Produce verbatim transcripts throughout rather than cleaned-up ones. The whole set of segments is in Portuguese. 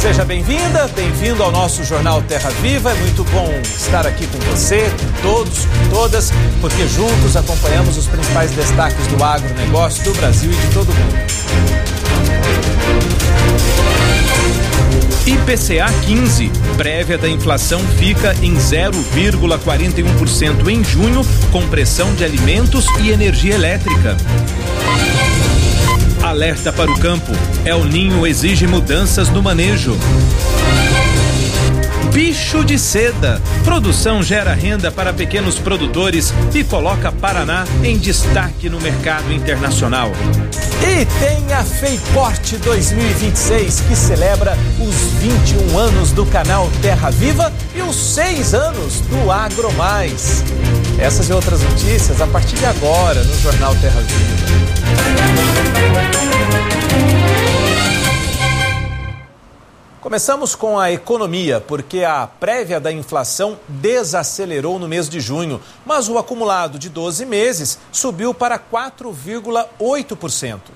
Seja bem-vinda, bem-vindo ao nosso Jornal Terra Viva. É muito bom estar aqui com você, com todos, com todas, porque juntos acompanhamos os principais destaques do agronegócio do Brasil e de todo o mundo. I P C A quinze, prévia da inflação fica em zero vírgula quarenta e um por cento em junho, com pressão de alimentos e energia elétrica. Alerta para o campo, El Ninho exige mudanças no manejo. Bicho de seda, produção gera renda para pequenos produtores e coloca Paraná em destaque no mercado internacional. E tem a Feiport dois mil e vinte e seis, que celebra os vinte e um anos do canal Terra Viva e os seis anos do Agro Mais. Essas e outras notícias a partir de agora no Jornal Terra Viva. Começamos com a economia, porque a prévia da inflação desacelerou no mês de junho, mas o acumulado de doze meses subiu para quatro vírgula oito por cento.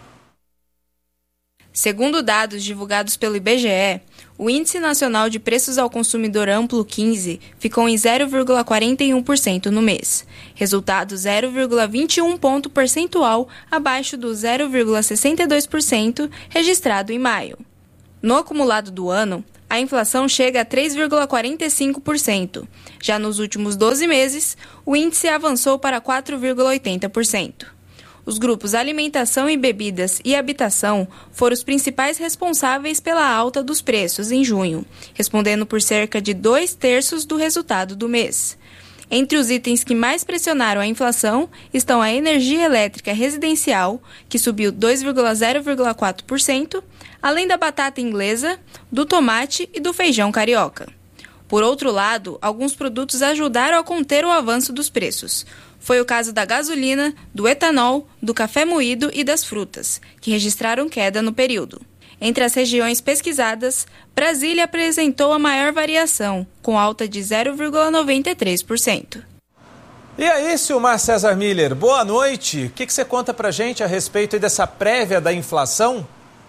Segundo dados divulgados pelo I B G E, o Índice Nacional de Preços ao Consumidor Amplo quinze ficou em zero vírgula quarenta e um por cento no mês, resultado zero vírgula vinte e um ponto percentual abaixo do zero vírgula sessenta e dois por cento registrado em maio. No acumulado do ano, a inflação chega a três vírgula quarenta e cinco por cento. Já nos últimos doze meses, o índice avançou para quatro vírgula oitenta por cento. Os grupos alimentação e bebidas e habitação foram os principais responsáveis pela alta dos preços em junho, respondendo por cerca de dois terços do resultado do mês. Entre os itens que mais pressionaram a inflação estão a energia elétrica residencial, que subiu dois vírgula zero vírgula quatro por cento, além da batata inglesa, do tomate e do feijão carioca. Por outro lado, alguns produtos ajudaram a conter o avanço dos preços. Foi o caso da gasolina, do etanol, do café moído e das frutas, que registraram queda no período. Entre as regiões pesquisadas, Brasília apresentou a maior variação, com alta de zero vírgula noventa e três por cento. E aí, Silmar César Miller, boa noite. O que, que você conta pra gente a respeito dessa prévia da inflação?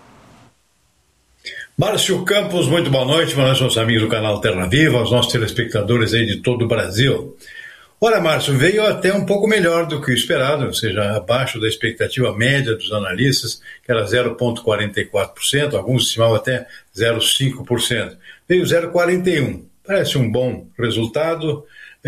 Márcio Campos, muito boa noite, boa noite aos amigos do canal Terra Viva, aos nossos telespectadores aí de todo o Brasil. Olha, Márcio, veio até um pouco melhor do que o esperado, ou seja, abaixo da expectativa média dos analistas, que era zero vírgula quarenta e quatro por cento, alguns estimavam até zero vírgula cinco por cento. Veio zero vírgula quarenta e um por cento, parece um bom resultado,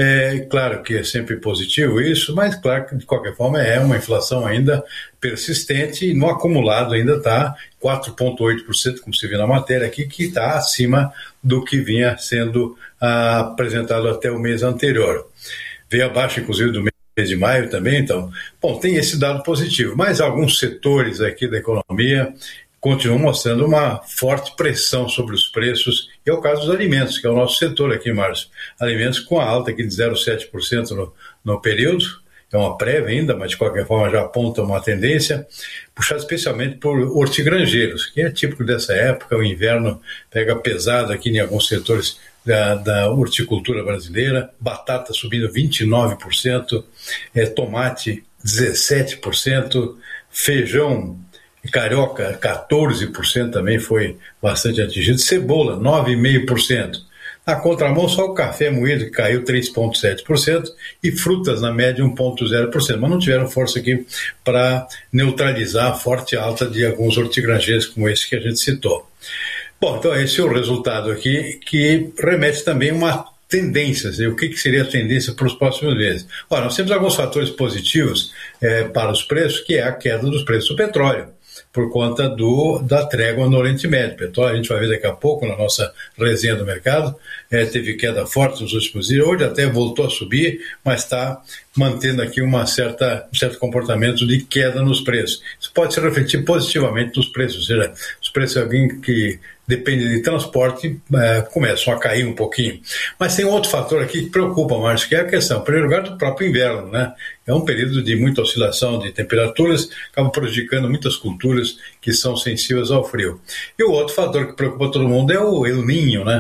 é claro que é sempre positivo isso, mas claro que de qualquer forma é uma inflação ainda persistente e no acumulado ainda está quatro vírgula oito por cento, como se vê na matéria aqui, que está acima do que vinha sendo ah, apresentado até o mês anterior. Veio abaixo, inclusive, do mês de maio também, então, bom, tem esse dado positivo, mas alguns setores aqui da economia continuam mostrando uma forte pressão sobre os preços, e é o caso dos alimentos, que é o nosso setor aqui, Márcio. Alimentos com a alta aqui de zero vírgula sete por cento no, no período, é uma prévia ainda, mas de qualquer forma já aponta uma tendência, puxada especialmente por hortigranjeiros, que é típico dessa época, o inverno pega pesado aqui em alguns setores Da, da horticultura brasileira, batata subindo vinte e nove por cento, é, tomate dezessete por cento, feijão carioca quatorze por cento também foi bastante atingido, cebola nove vírgula cinco por cento. Na contramão, só o café moído que caiu três vírgula sete por cento e frutas na média um vírgula zero por cento, mas não tiveram força aqui para neutralizar a forte alta de alguns hortigranjeiros como esse que a gente citou. Bom, então esse é o resultado aqui que remete também a uma tendência, o que, que seria a tendência para os próximos meses. Ora, nós temos alguns fatores positivos é, para os preços, que é a queda dos preços do petróleo, por conta do, da trégua no Oriente Médio. Petróleo, a gente vai ver daqui a pouco na nossa resenha do mercado, é, teve queda forte nos últimos dias, hoje até voltou a subir, mas está mantendo aqui uma certa, um certo comportamento de queda nos preços. Isso pode se refletir positivamente nos preços, ou seja, os preços de alguém que depende de transporte, é, começam a cair um pouquinho. Mas tem outro fator aqui que preocupa mais, que é a questão, em primeiro lugar, do próprio inverno, né? É um período de muita oscilação de temperaturas, acaba prejudicando muitas culturas que são sensíveis ao frio. E o outro fator que preocupa todo mundo é o El Ninho, né?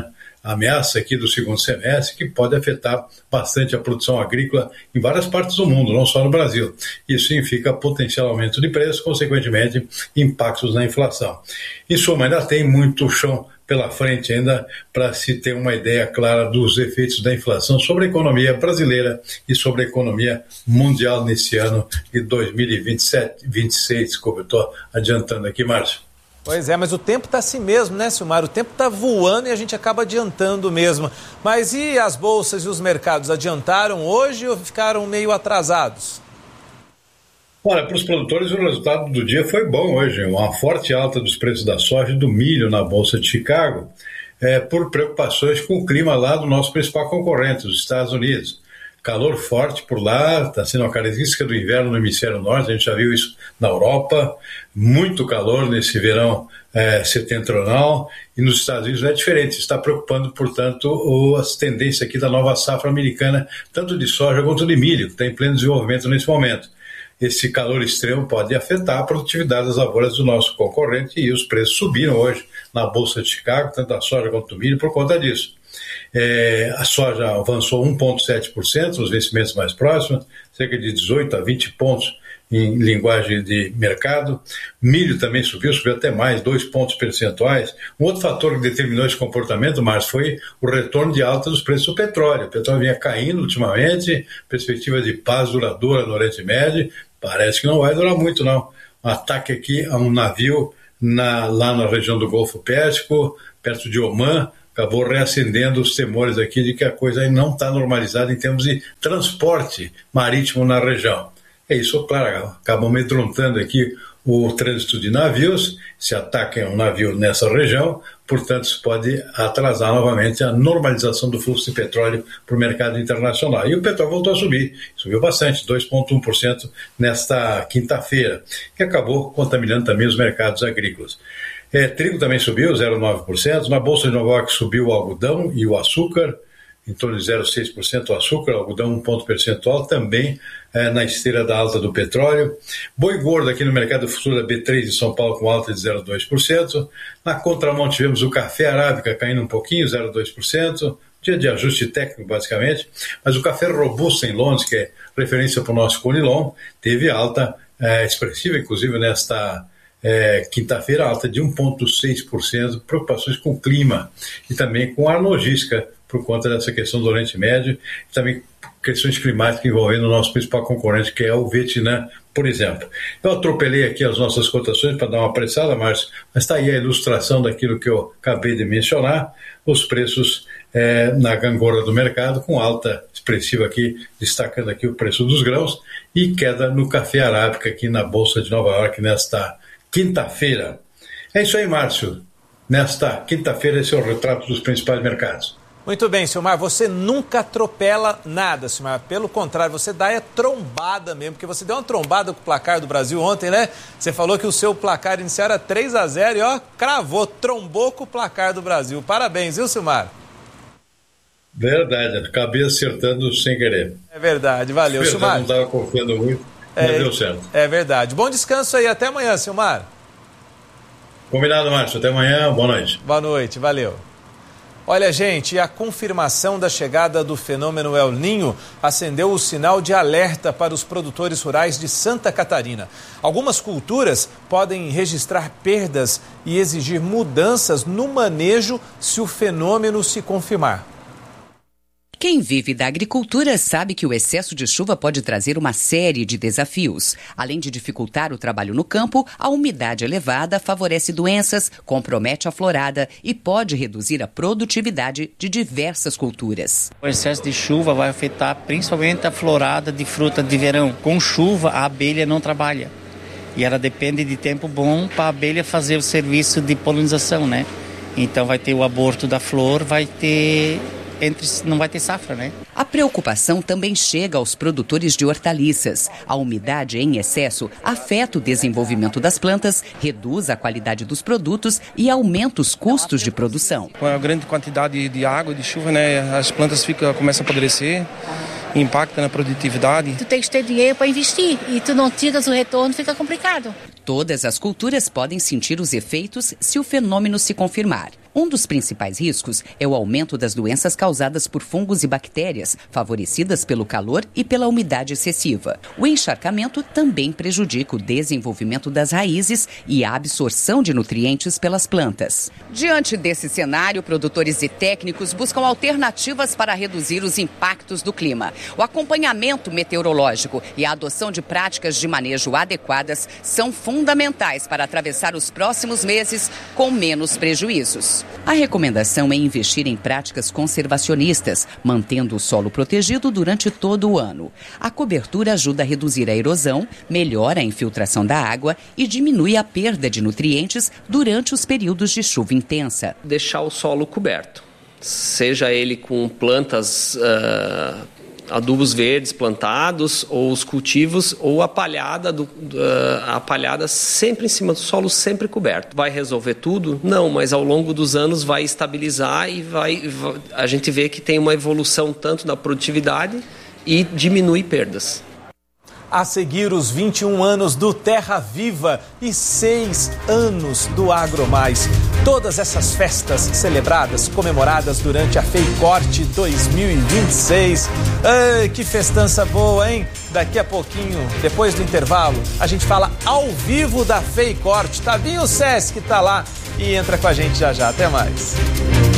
ameaça aqui do segundo semestre que pode afetar bastante a produção agrícola em várias partes do mundo, não só no Brasil. Isso significa potencial aumento de preço, consequentemente impactos na inflação. Em suma, ainda tem muito chão pela frente ainda para se ter uma ideia clara dos efeitos da inflação sobre a economia brasileira e sobre a economia mundial nesse ano de dois mil e vinte e sete, vinte e seis, como eu estou adiantando aqui, Márcio. Pois é, mas o tempo está assim mesmo, né, Silmar? O tempo está voando e a gente acaba adiantando mesmo. Mas e as bolsas e os mercados? Adiantaram hoje ou ficaram meio atrasados? Olha, para os produtores o resultado do dia foi bom hoje, uma forte alta dos preços da soja e do milho na Bolsa de Chicago, é, por preocupações com o clima lá do nosso principal concorrente, os Estados Unidos. Calor forte por lá, está sendo uma característica do inverno no hemisfério norte, a gente já viu isso na Europa, muito calor nesse verão é, setentrional, e nos Estados Unidos não é diferente, está preocupando, portanto, o, as tendências aqui da nova safra americana, tanto de soja quanto de milho, que está em pleno desenvolvimento nesse momento. Esse calor extremo pode afetar a produtividade das lavouras do nosso concorrente e os preços subiram hoje na Bolsa de Chicago, tanto a soja quanto o milho, por conta disso. É, a soja avançou um vírgula sete por cento nos vencimentos mais próximos, cerca de dezoito a vinte pontos em linguagem de mercado. Milho também subiu, subiu até mais, dois pontos percentuais. Um outro fator que determinou esse comportamento, Márcio, foi o retorno de alta dos preços do petróleo. O petróleo vinha caindo ultimamente, perspectiva de paz duradoura no Oriente Médio, parece que não vai durar muito, não. Um ataque aqui a um navio na, lá na região do Golfo Pérsico, perto de Omã, acabou reacendendo os temores aqui de que a coisa aí não está normalizada em termos de transporte marítimo na região. É isso, claro, acabam amedrontando aqui o trânsito de navios, se atacam um navio nessa região, portanto isso pode atrasar novamente a normalização do fluxo de petróleo para o mercado internacional. E o petróleo voltou a subir, subiu bastante, dois vírgula um por cento nesta quinta-feira, que acabou contaminando também os mercados agrícolas. É, trigo também subiu, zero vírgula nove por cento, na Bolsa de Nova York subiu o algodão e o açúcar, em torno de zero vírgula seis por cento o açúcar, o algodão um ponto percentual, também é, na esteira da alta do petróleo. Boi gordo aqui no mercado futuro da B três de São Paulo com alta de zero vírgula dois por cento. Na contramão tivemos o café arábica caindo um pouquinho, zero vírgula dois por cento. Dia de ajuste técnico, basicamente. Mas o café robusto em Londres, que é referência para o nosso Conilon, teve alta é, expressiva, inclusive nesta É, quinta-feira, alta de um vírgula seis por cento, preocupações com o clima e também com a logística por conta dessa questão do Oriente Médio e também questões climáticas envolvendo o nosso principal concorrente, que é o Vietnã, por exemplo. Eu atropelei aqui as nossas cotações para dar uma apressada, Márcio, mas está aí a ilustração daquilo que eu acabei de mencionar, os preços é, na gangorra do mercado, com alta expressiva aqui, destacando aqui o preço dos grãos e queda no café arábica aqui na Bolsa de Nova York nesta quinta-feira. É isso aí, Márcio. Nesta quinta-feira, esse é o retrato dos principais mercados. Muito bem, Silmar. Você nunca atropela nada, Silmar. Pelo contrário, você dá é trombada mesmo, porque você deu uma trombada com o placar do Brasil ontem, né? Você falou que o seu placar inicial era três a zero e, ó, cravou, trombou com o placar do Brasil. Parabéns, viu, Silmar? Verdade, acabei acertando sem querer. É verdade, valeu, verdade, Silmar. Não estava confiando muito. É, deu certo. É verdade. Bom descanso aí. Até amanhã, Silmar. Combinado, Márcio. Até amanhã. Boa noite. Boa noite. Valeu. Olha, gente, a confirmação da chegada do fenômeno El Niño acendeu o sinal de alerta para os produtores rurais de Santa Catarina. Algumas culturas podem registrar perdas e exigir mudanças no manejo se o fenômeno se confirmar. Quem vive da agricultura sabe que o excesso de chuva pode trazer uma série de desafios. Além de dificultar o trabalho no campo, a umidade elevada favorece doenças, compromete a florada e pode reduzir a produtividade de diversas culturas. O excesso de chuva vai afetar principalmente a florada de fruta de verão. Com chuva, a abelha não trabalha. E ela depende de tempo bom para a abelha fazer o serviço de polinização, né? Então vai ter o aborto da flor, vai ter... Entre, não vai ter safra, né? A preocupação também chega aos produtores de hortaliças. A umidade em excesso afeta o desenvolvimento das plantas, reduz a qualidade dos produtos e aumenta os custos de produção. Com a grande quantidade de água e de chuva, né, as plantas ficam, começam a apodrecer, impacta na produtividade. Tu tens que ter dinheiro para investir e tu não tiras o retorno, fica complicado. Todas as culturas podem sentir os efeitos se o fenômeno se confirmar. Um dos principais riscos é o aumento das doenças causadas por fungos e bactérias, favorecidas pelo calor e pela umidade excessiva. O encharcamento também prejudica o desenvolvimento das raízes e a absorção de nutrientes pelas plantas. Diante desse cenário, produtores e técnicos buscam alternativas para reduzir os impactos do clima. O acompanhamento meteorológico e a adoção de práticas de manejo adequadas são fundamentais para atravessar os próximos meses com menos prejuízos. A recomendação é investir em práticas conservacionistas, mantendo o solo protegido durante todo o ano. A cobertura ajuda a reduzir a erosão, melhora a infiltração da água e diminui a perda de nutrientes durante os períodos de chuva intensa. Deixar o solo coberto, seja ele com plantas, uh, adubos verdes plantados, ou os cultivos, ou a palhada, do, uh, a palhada sempre em cima do solo, sempre coberto. Vai resolver tudo? Não, mas ao longo dos anos vai estabilizar e vai, vai, a gente vê que tem uma evolução tanto da produtividade e diminui perdas. A seguir, os vinte e um anos do Terra Viva e seis anos do AgroMais. Todas essas festas celebradas, comemoradas durante a FEICORT dois mil e vinte e seis. Ai, que festança boa, hein? Daqui a pouquinho, depois do intervalo, a gente fala ao vivo da FEICORT. Tavinho Sesc tá lá e entra com a gente já já. Até mais.